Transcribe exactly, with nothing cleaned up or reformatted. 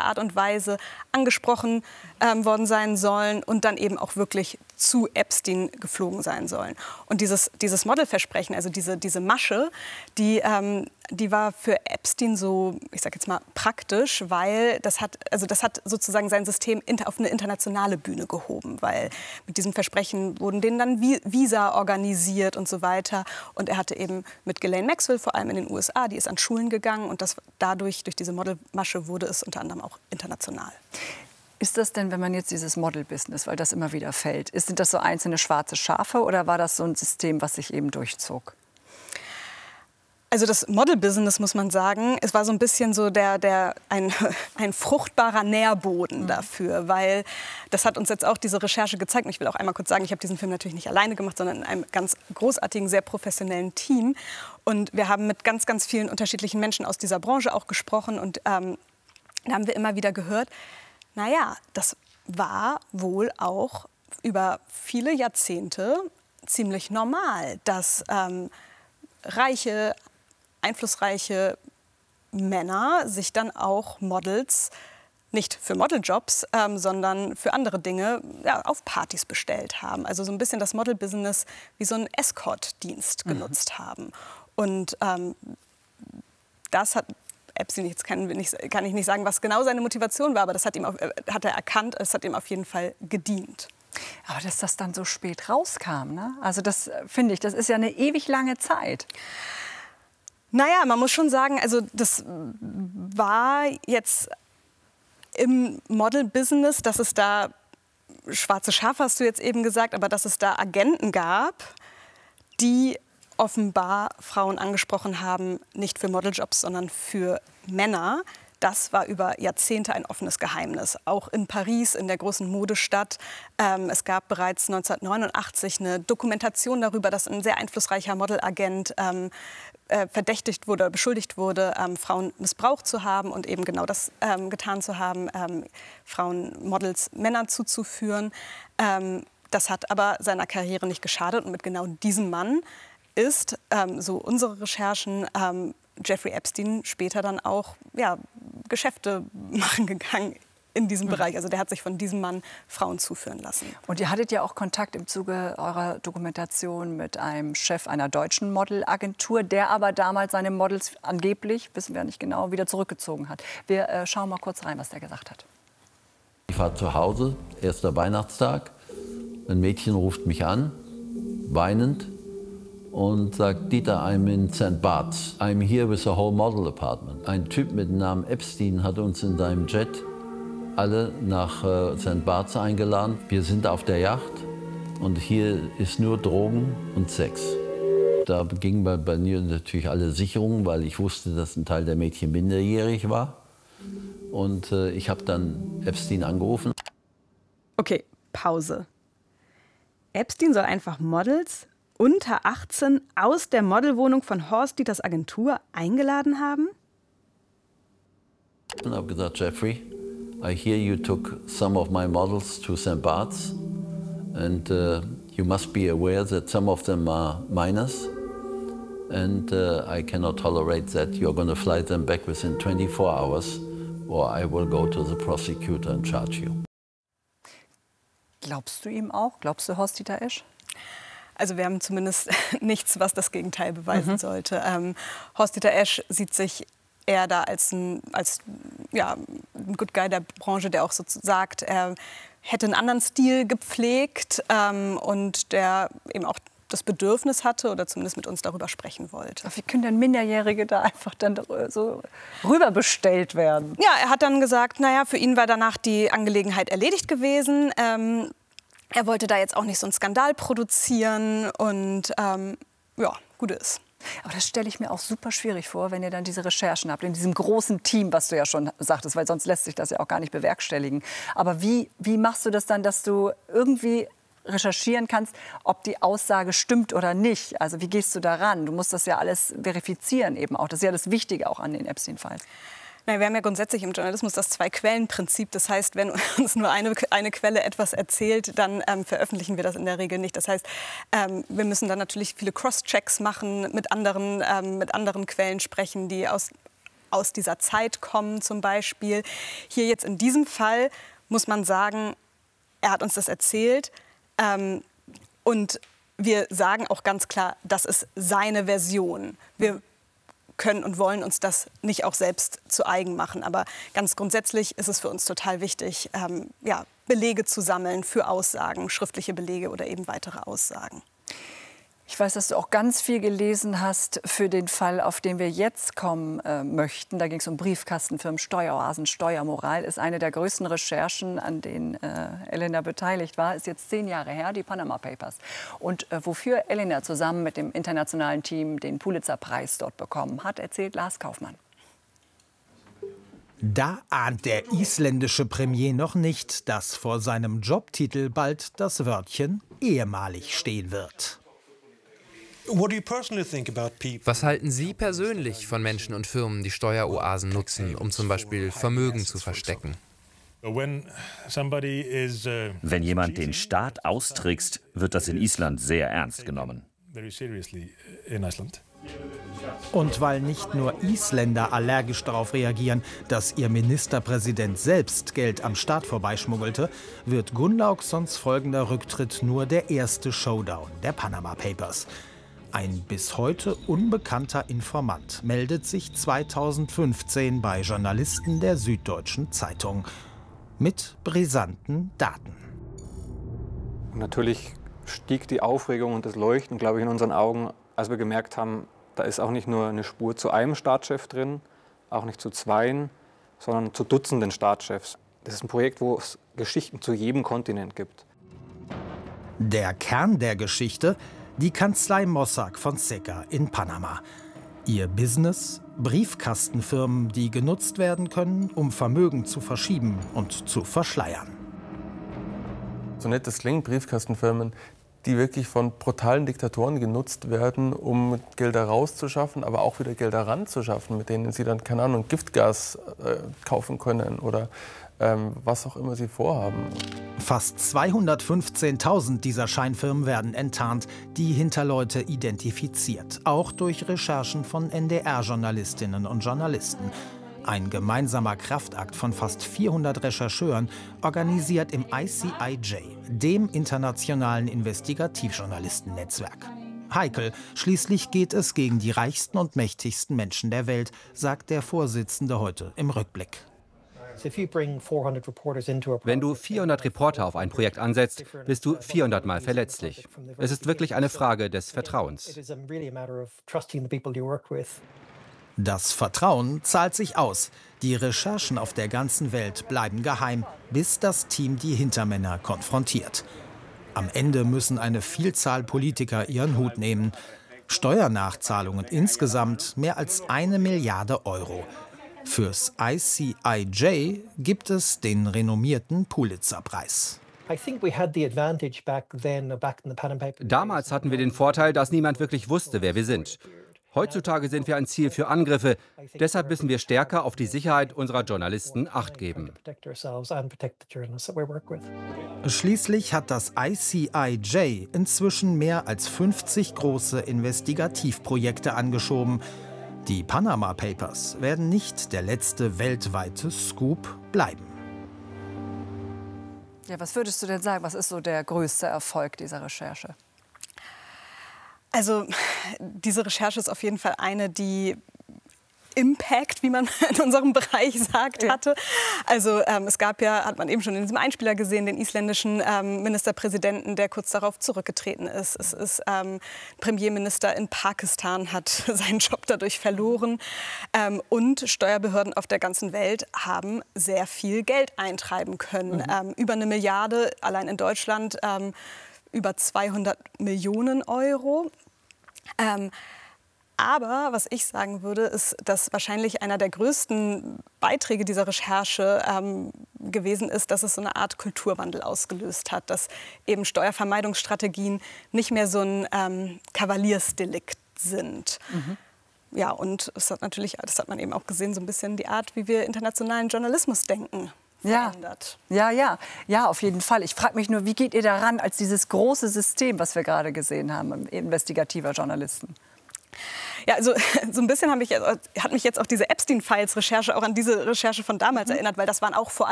Art und Weise angesprochen ähm, worden sein sollen und dann eben auch wirklich zu Epstein geflogen sein sollen. Und dieses, dieses Modelversprechen, also diese, diese Masche, die, ähm, die war für Epstein so, ich sag jetzt mal, praktisch, weil das hat, also das hat sozusagen sein System inter, auf eine internationale Bühne gehoben, weil mit diesem Versprechen wurden denen dann Visa organisiert und so weiter. Und er hatte eben mit Ghislaine Maxwell, vor allem in den U S A, die ist an Schulen gegangen und das, dadurch, durch diese Modelmasche, wurde es unter anderem auch international. Ist das denn, wenn man jetzt dieses Model-Business, weil das immer wieder fällt, ist, sind das so einzelne schwarze Schafe oder war das so ein System, was sich eben durchzog? Also das Model-Business, muss man sagen, es war so ein bisschen so der, der, ein, ein fruchtbarer Nährboden mhm. dafür, weil das hat uns jetzt auch diese Recherche gezeigt. Und ich will auch einmal kurz sagen, ich habe diesen Film natürlich nicht alleine gemacht, sondern in einem ganz großartigen, sehr professionellen Team. Und wir haben mit ganz, ganz vielen unterschiedlichen Menschen aus dieser Branche auch gesprochen. Und ähm, da haben wir immer wieder gehört, naja, das war wohl auch über viele Jahrzehnte ziemlich normal, dass ähm, reiche, einflussreiche Männer sich dann auch Models, nicht für Modeljobs, ähm, sondern für andere Dinge, ja, auf Partys bestellt haben. Also so ein bisschen das Model-Business wie so einen Escort-Dienst genutzt mhm. haben. Und ähm, das hat Epstein, jetzt kann, nicht, kann ich nicht sagen, was genau seine Motivation war, aber das hat, ihm auf, hat er erkannt, es hat ihm auf jeden Fall gedient. Aber dass das dann so spät rauskam, ne? Also das finde ich, das ist ja eine ewig lange Zeit. Naja, man muss schon sagen, also das war jetzt im Model-Business, dass es da schwarze Schafe, hast du jetzt eben gesagt, aber dass es da Agenten gab, die offenbar Frauen angesprochen haben, nicht für Modeljobs, sondern für Männer. Das war über Jahrzehnte ein offenes Geheimnis. Auch in Paris, in der großen Modestadt. Ähm, es gab bereits neunzehnhundertneunundachtzig eine Dokumentation darüber, dass ein sehr einflussreicher Modelagent ähm, äh, verdächtigt wurde, beschuldigt wurde, ähm, Frauen missbraucht zu haben und eben genau das ähm, getan zu haben, ähm, Frauen, Models, Männern zuzuführen. Ähm, das hat aber seiner Karriere nicht geschadet und mit genau diesem Mann ist, ähm, so unsere Recherchen, ähm, Jeffrey Epstein später dann auch ja, Geschäfte machen gegangen in diesem mhm. Bereich. Also der hat sich von diesem Mann Frauen zuführen lassen. Und ihr hattet ja auch Kontakt im Zuge eurer Dokumentation mit einem Chef einer deutschen Modelagentur, der aber damals seine Models angeblich, wissen wir nicht genau, wieder zurückgezogen hat. Wir äh, schauen mal kurz rein, was der gesagt hat. Ich war zu Hause, erster Weihnachtstag. Ein Mädchen ruft mich an, weinend, und sagt, Dieter, I'm in Sankt Barts. I'm here with a whole model apartment. Ein Typ mit dem Namen Epstein hat uns in seinem Jet alle nach äh, Sankt Barts eingeladen. Wir sind auf der Yacht und hier ist nur Drogen und Sex. Da gingen bei, bei mir natürlich alle Sicherungen, weil ich wusste, dass ein Teil der Mädchen minderjährig war. Und äh, ich habe dann Epstein angerufen. Okay, Pause. Epstein soll einfach Models unter achtzehn aus der Modelwohnung von Horst Dieters Agentur eingeladen haben? Und habe gesagt, Jeffrey, I hear you took some of my models to Sankt Barts, and uh, you must be aware that some of them are minors, and uh, I cannot tolerate that. You're going to fly them back within twenty-four hours, or I will go to the prosecutor and charge you. Glaubst du ihm auch? Glaubst du Horst Dieter Esch? Also wir haben zumindest nichts, was das Gegenteil beweisen mhm. sollte. Ähm, Horst Dieter Esch sieht sich eher da als ein, als, ja, ein Good Guy der Branche, der auch so sagt, er hätte einen anderen Stil gepflegt ähm, und der eben auch das Bedürfnis hatte oder zumindest mit uns darüber sprechen wollte. Wie können denn Minderjährige da einfach dann so rüberbestellt werden? Ja, er hat dann gesagt, naja, für ihn war danach die Angelegenheit erledigt gewesen. Ähm, Er wollte da jetzt auch nicht so einen Skandal produzieren und ähm, ja, gut ist. Aber das stelle ich mir auch super schwierig vor, wenn ihr dann diese Recherchen habt, in diesem großen Team, was du ja schon sagtest, weil sonst lässt sich das ja auch gar nicht bewerkstelligen. Aber wie, wie machst du das dann, dass du irgendwie recherchieren kannst, ob die Aussage stimmt oder nicht? Also wie gehst du daran? Du musst das ja alles verifizieren eben auch. Das ist ja das Wichtige auch an den Epstein-Files. Na, wir haben ja grundsätzlich im Journalismus das Zwei-Quellen-Prinzip. Das heißt, wenn uns nur eine, eine Quelle etwas erzählt, dann ähm, veröffentlichen wir das in der Regel nicht. Das heißt, ähm, wir müssen dann natürlich viele Cross-Checks machen, mit anderen, ähm, mit anderen Quellen sprechen, die aus aus dieser Zeit kommen zum Beispiel. Hier jetzt in diesem Fall muss man sagen, er hat uns das erzählt ähm, und wir sagen auch ganz klar, das ist seine Version. Wir können und wollen uns das nicht auch selbst zu eigen machen. Aber ganz grundsätzlich ist es für uns total wichtig, ähm, ja, Belege zu sammeln für Aussagen, schriftliche Belege oder eben weitere Aussagen. Ich weiß, dass du auch ganz viel gelesen hast für den Fall, auf den wir jetzt kommen äh, möchten. Da ging es um Briefkastenfirmen, Steueroasen, Steuermoral. Ist eine der größten Recherchen, an denen äh, Elena beteiligt war. Ist jetzt zehn Jahre her, die Panama Papers. Und äh, wofür Elena zusammen mit dem internationalen Team den Pulitzer-Preis dort bekommen hat, erzählt Lars Kaufmann. Da ahnt der isländische Premier noch nicht, dass vor seinem Jobtitel bald das Wörtchen ehemalig stehen wird. Was halten Sie persönlich von Menschen und Firmen, die Steueroasen nutzen, um zum Beispiel Vermögen zu verstecken? Wenn jemand den Staat austrickst, wird das in Island sehr ernst genommen. Und weil nicht nur Isländer allergisch darauf reagieren, dass ihr Ministerpräsident selbst Geld am Staat vorbeischmuggelte, wird Gunnlaugssons folgender Rücktritt nur der erste Showdown der Panama Papers. Ein bis heute unbekannter Informant meldet sich zweitausendfünfzehn bei Journalisten der Süddeutschen Zeitung mit brisanten Daten. Natürlich stieg die Aufregung und das Leuchten, glaube ich, in unseren Augen, als wir gemerkt haben, da ist auch nicht nur eine Spur zu einem Staatschef drin, auch nicht zu zweien, sondern zu Dutzenden Staatschefs. Das ist ein Projekt, wo es Geschichten zu jedem Kontinent gibt. Der Kern der Geschichte: die Kanzlei Mossack Fonseca in Panama. Ihr Business: Briefkastenfirmen, die genutzt werden können, um Vermögen zu verschieben und zu verschleiern. So nett das klingt, Briefkastenfirmen, die wirklich von brutalen Diktatoren genutzt werden, um Gelder rauszuschaffen, aber auch wieder Gelder ranzuschaffen, mit denen sie dann, keine Ahnung, Giftgas äh, kaufen können oder ähm, was auch immer sie vorhaben. Fast zweihundertfünfzehntausend dieser Scheinfirmen werden enttarnt, die Hinterleute identifiziert, auch durch Recherchen von N D R-Journalistinnen und Journalisten. Ein gemeinsamer Kraftakt von fast vierhundert Rechercheuren, organisiert im I C I J, dem internationalen Investigativjournalistennetzwerk. Heikel, schließlich geht es gegen die reichsten und mächtigsten Menschen der Welt, sagt der Vorsitzende heute im Rückblick. Wenn du vierhundert Reporter auf ein Projekt ansetzt, bist du vierhundert Mal verletzlich. Es ist wirklich eine Frage des Vertrauens. Das Vertrauen zahlt sich aus. Die Recherchen auf der ganzen Welt bleiben geheim, bis das Team die Hintermänner konfrontiert. Am Ende müssen eine Vielzahl Politiker ihren Hut nehmen. Steuernachzahlungen insgesamt mehr als eine Milliarde Euro. Fürs I C I J gibt es den renommierten Pulitzer-Preis. Damals hatten wir den Vorteil, dass niemand wirklich wusste, wer wir sind. Heutzutage sind wir ein Ziel für Angriffe. Deshalb müssen wir stärker auf die Sicherheit unserer Journalisten Acht geben. Schließlich hat das I C I J inzwischen mehr als fünfzig große Investigativprojekte angeschoben. Die Panama Papers werden nicht der letzte weltweite Scoop bleiben. Ja, was würdest du denn sagen? Was ist so der größte Erfolg dieser Recherche? Also diese Recherche ist auf jeden Fall eine, die Impact, wie man in unserem Bereich sagt, hatte. Also ähm, es gab ja, hat man eben schon in diesem Einspieler gesehen, den isländischen ähm, Ministerpräsidenten, der kurz darauf zurückgetreten ist. Es ist ähm, Premierminister in Pakistan hat seinen Job dadurch verloren. Ähm, und Steuerbehörden auf der ganzen Welt haben sehr viel Geld eintreiben können. Mhm. Ähm, über eine Milliarde, allein in Deutschland ähm, über zweihundert Millionen Euro. Ähm, Aber was ich sagen würde, ist, dass wahrscheinlich einer der größten Beiträge dieser Recherche ähm, gewesen ist, dass es so eine Art Kulturwandel ausgelöst hat, dass eben Steuervermeidungsstrategien nicht mehr so ein ähm, Kavaliersdelikt sind. Mhm. Ja, und es hat natürlich, das hat man eben auch gesehen, so ein bisschen die Art, wie wir internationalen Journalismus denken. Ja, ja, ja, ja, auf jeden Fall. Ich frage mich nur, wie geht ihr daran als dieses große System, was wir gerade gesehen haben, investigativer Journalisten? Ja, also so ein bisschen hat mich, hat mich jetzt auch diese Epstein-Files-Recherche auch an diese Recherche von damals erinnert, weil das waren auch vor allem